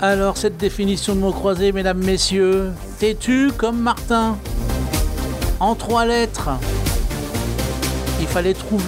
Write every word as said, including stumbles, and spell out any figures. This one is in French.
Alors, cette définition de mots croisés, mesdames, messieurs, têtu comme Martin. En trois lettres. Il fallait trouver